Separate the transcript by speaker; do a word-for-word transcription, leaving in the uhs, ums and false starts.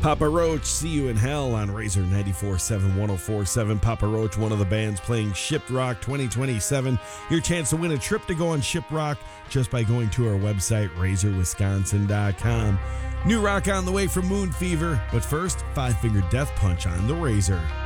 Speaker 1: Papa Roach, See You in Hell on Razor ninety-four point seven, one oh four point seven. Papa Roach, one of the bands playing Shiprock twenty twenty-seven. Your chance to win a trip to go on Shiprock just by going to our website, razor wisconsin dot com. New rock on the way from Moon Fever, but first, Five Finger Death Punch on the Razor.